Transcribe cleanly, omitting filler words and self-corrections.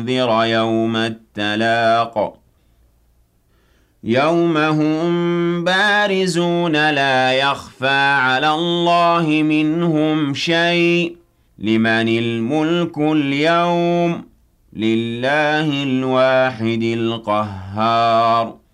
وَأُنذِرَ يَوْمَ التَّلَاقِ يَوْمَ هُم بَارِزُونَ لَا يَخْفَىٰ عَلَى اللَّهِ مِنْهُمْ شَيْءٌ ۚ لِمَنِ الْمُلْكُ الْيَوْمَ ۖ لِلَّهِ الْوَاحِدِ الْقَهَّارِ